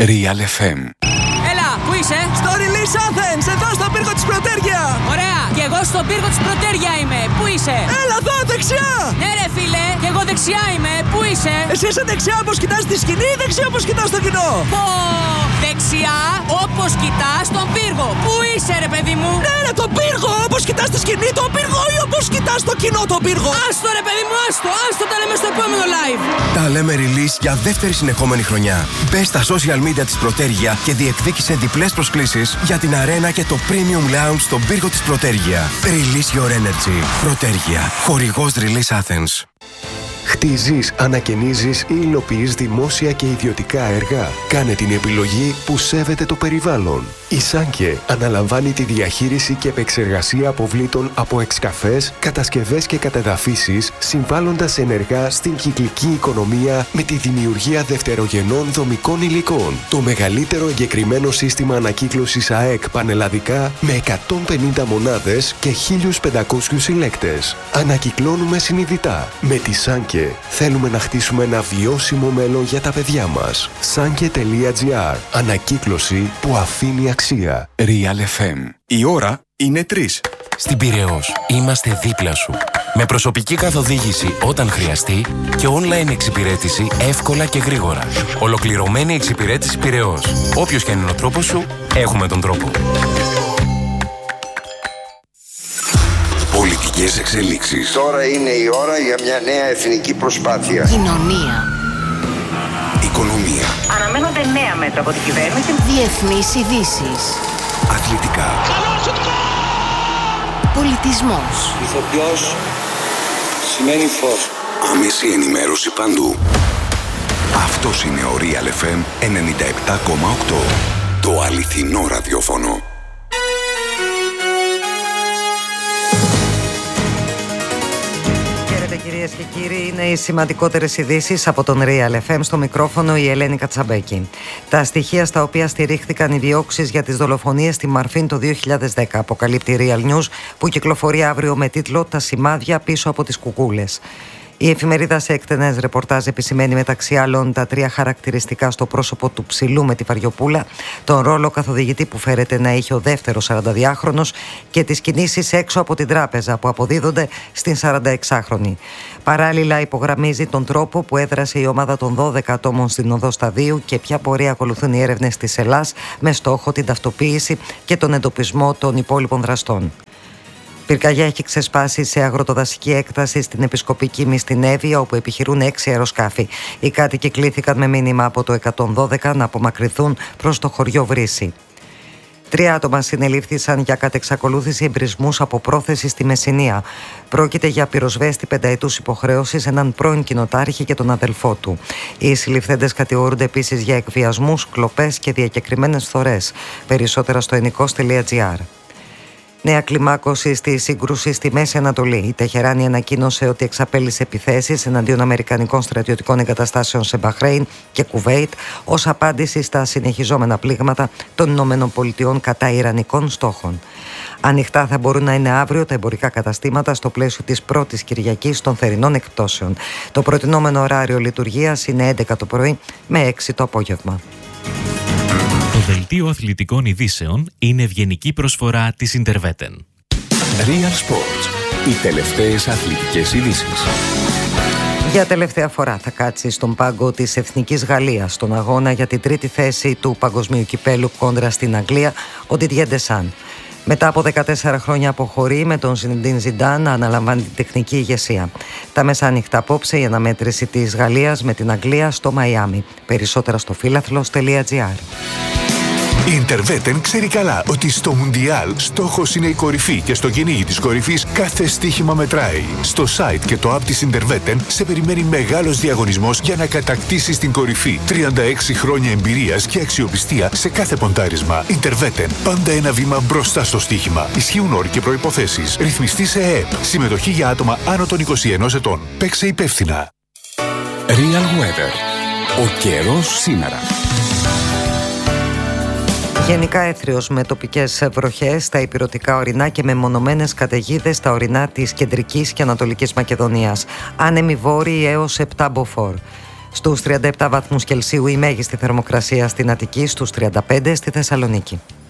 Real FM. Έλα, πού είσαι? Στο Release Athens, εδώ στον πύργο της Πρωτέργεια. Ωραία, και εγώ στον πύργο της Πρωτέργεια είμαι. Πού είσαι? Έλα εδώ, δεξιά. Ναι ρε φίλε, και εγώ δεξιά είμαι. Πού είσαι? Εσύ είσαι δεξιά όπως κοιτάς τη σκηνή ή δεξιά όπως κοιτάς το κοινό? Πω, δεξιά όπως κοιτάς τον πύργο. Πού είσαι ρε παιδί μου? Ναι ρε, τον πύργο, όπως κοιτάς τη σκηνή τον πύργο ή όπως κοιτάς το κοινό τον πύργο? Άστο ρε παιδί μου, άστο τα λέμε στο επόμενο live. Τα λέμε release για δεύτερη συνεχόμενη χρονιά. Μπες στα social media της Πρωτέργεια και διεκδίκησε διπλές προσκλήσεις για την αρένα και το Premium Lounge στον πύργο της Πρωτέργεια. Release your energy. Πρωτέργεια. Χορηγός Release Athens. Χτίζεις, ανακαινίζεις ή υλοποιείς δημόσια και ιδιωτικά έργα. Κάνε την επιλογή που σέβεται το περιβάλλον. Η Σάνκε αναλαμβάνει τη διαχείριση και επεξεργασία αποβλήτων από εξκαφές, κατασκευές και κατεδαφίσεις, συμβάλλοντας ενεργά στην κυκλική οικονομία με τη δημιουργία δευτερογενών δομικών υλικών. Το μεγαλύτερο εγκεκριμένο σύστημα ανακύκλωσης ΑΕΚ πανελλαδικά με 150 μονάδες και 1.500 συλλέκτες. Ανακυκλώνουμε συνειδητά. Με τη Σάνκε θέλουμε να χτίσουμε ένα βιώσιμο μέλλον για τα παιδιά μας. Sanke.gr. Ανακύκλωση που αφήνει αξία. Real FM. Η ώρα είναι 3. Στην Πειραιώς είμαστε δίπλα σου. Με προσωπική καθοδήγηση όταν χρειαστεί και online εξυπηρέτηση εύκολα και γρήγορα. Ολοκληρωμένη εξυπηρέτηση Πειραιώς. Όποιος και αν είναι ο τρόπος σου, έχουμε τον τρόπο. Πολιτικές εξελίξεις. Τώρα είναι η ώρα για μια νέα εθνική προσπάθεια. Κοινωνία. Οικονομία. Αναμένονται νέα μέτρα από την κυβέρνηση. Διεθνείς ειδήσεις. Αθλητικά. Πολιτισμός. Ηθοποιός σημαίνει φως. Άμεση ενημέρωση παντού. Αυτός είναι ο Real FM 97,8. Το αληθινό ραδιόφωνο. Κυρίες και κύριοι, είναι οι σημαντικότερες ειδήσεις από τον Real FM. Στο μικρόφωνο η Ελένη Κατσαμπέκη. Τα στοιχεία στα οποία στηρίχθηκαν οι διώξεις για τις δολοφονίες στη Μαρφίν το 2010 αποκαλύπτει Real News, που κυκλοφορεί αύριο με τίτλο «Τα σημάδια πίσω από τις κουκούλες». Η εφημερίδα σε εκτενές ρεπορτάζ επισημαίνει μεταξύ άλλων τα 3 χαρακτηριστικά στο πρόσωπο του ψηλού με τη Βαριοπούλα, τον ρόλο καθοδηγητή που φέρεται να είχε ο δεύτερος 42χρονος και τις κινήσεις έξω από την τράπεζα που αποδίδονται στην 46χρονη. Παράλληλα υπογραμμίζει τον τρόπο που έδρασε η ομάδα των 12 ατόμων στην οδό Σταδίου και ποια πορεία ακολουθούν οι έρευνες της ΕΛΑΣ με στόχο την ταυτοποίηση και τον εντοπισμό των υπόλοιπων δραστών. Πυρκαγιά έχει ξεσπάσει σε αγροτοδασική έκταση στην Επισκοπική Μη στην Εύβοια, όπου επιχειρούν 6 αεροσκάφη. Οι κάτοικοι κλήθηκαν με μήνυμα από το 112 να απομακρυνθούν προς το χωριό Βρύση. 3 άτομα συνελήφθησαν για κατεξακολούθηση εμπρισμούς από πρόθεση στη Μεσσηνία. Πρόκειται για πυροσβέστη 5ετούς υποχρέωσης, έναν πρώην κοινοτάρχη και τον αδελφό του. Οι συλληφθέντες κατηγορούνται επίσης για εκβιασμούς, κλοπές και διακεκριμένες φθορές. Περισσότερα στο ενικός.gr. Νέα κλιμάκωση στη σύγκρουση στη Μέση Ανατολή. Η Τεχεράνη ανακοίνωσε ότι εξαπέλυσε επιθέσεις εναντίον αμερικανικών στρατιωτικών εγκαταστάσεων σε Μπαχρέιν και Κουβέιτ ως απάντηση στα συνεχιζόμενα πλήγματα των Ηνωμένων Πολιτειών κατά ιρανικών στόχων. Ανοιχτά θα μπορούν να είναι αύριο τα εμπορικά καταστήματα στο πλαίσιο της πρώτης Κυριακής των θερινών εκπτώσεων. Το προτινόμενο ωράριο λειτουργίας είναι 11 το πρωί με 6 το απόγευμα. Το δελτίο αθλητικών ειδήσεων είναι ευγενική προσφορά της Interveten. Real Sports. Οι τελευταίες αθλητικές ειδήσεις. Για τελευταία φορά θα κάτσει στον πάγκο της Εθνικής Γαλλίας στον αγώνα για την 3η θέση του Παγκοσμίου Κυπέλου κόντρα στην Αγγλία ο Didier Deschamps. Μετά από 14 χρόνια αποχωρεί, με τον Ζινεντίν Ζιντάν να αναλαμβάνει την τεχνική ηγεσία. Τα μεσάνυχτα απόψε η αναμέτρηση της Γαλλίας με την Αγγλία στο Μαϊάμι. Περισσότερα στο φίλαθλος.gr. Η Interveten ξέρει καλά ότι στο Μουντιάλ στόχος είναι η κορυφή και στο κυνήγι της κορυφής κάθε στοίχημα μετράει. Στο site και το app της Interveten σε περιμένει μεγάλος διαγωνισμός για να κατακτήσεις την κορυφή. 36 χρόνια εμπειρίας και αξιοπιστία σε κάθε ποντάρισμα. Interveten. Πάντα ένα βήμα μπροστά στο στοίχημα. Ισχύουν όροι και προϋποθέσεις. Ρυθμιστή σε ΕΕΠ. Συμμετοχή για άτομα άνω των 21 ετών. Παίξε υπεύθυνα. Real Weather. Ο καιρός σήμερα. Γενικά έθριος με τοπικές βροχές στα ηπειρωτικά ορεινά και με μονομένες καταιγίδες στα ορεινά της κεντρικής και ανατολικής Μακεδονίας. Άνεμοι βόρειοι έως 7 μποφόρ. Στους 37 βαθμούς Κελσίου η μέγιστη θερμοκρασία στην Αττική, στους 35 στη Θεσσαλονίκη.